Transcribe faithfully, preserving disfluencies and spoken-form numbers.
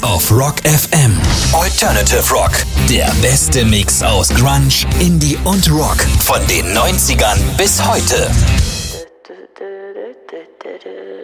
auf Rock F M. Alternative Rock, der beste Mix aus Grunge, Indie und Rock von den neunzigern bis heute.